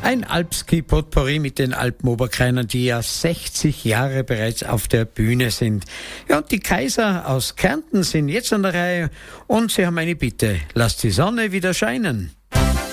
Ein Alpski-Potpourri mit den Alpen-Oberkrainern, die ja 60 Jahre bereits auf der Bühne sind. Ja, und die Kaiser aus Kärnten sind jetzt an der Reihe und sie haben eine Bitte. Lasst die Sonne wieder scheinen.